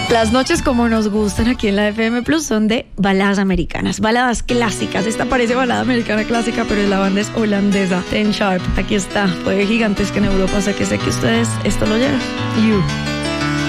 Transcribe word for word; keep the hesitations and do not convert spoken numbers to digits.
Las noches como nos gustan aquí en la F M Plus son de baladas americanas, baladas clásicas. Esta parece balada americana clásica, pero la banda es holandesa. Ten Sharp, aquí está. Fue gigantesca en Europa, o sea que sé que ustedes esto lo llevan. You.